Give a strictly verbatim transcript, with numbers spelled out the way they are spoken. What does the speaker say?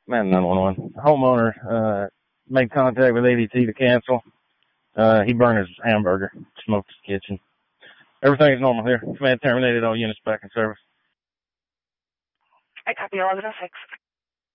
Man, nine one one. Homeowner uh, made contact with A D T to cancel. Uh, he burned his hamburger, smoked his kitchen. Everything is normal here. Command terminated. All units back in service. I copy eleven oh six.